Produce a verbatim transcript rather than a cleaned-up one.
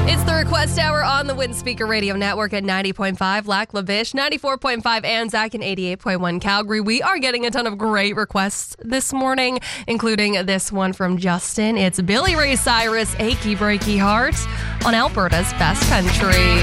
It's the Request Hour on the Wind Speaker Radio Network at ninety point five Lac La Biche, ninety-four point five Anzac, and eighty-eight point one Calgary. We are getting a ton of great requests this morning, including this one from Justin. It's Billy Ray Cyrus, Achy Breaky Heart on Alberta's Best Country.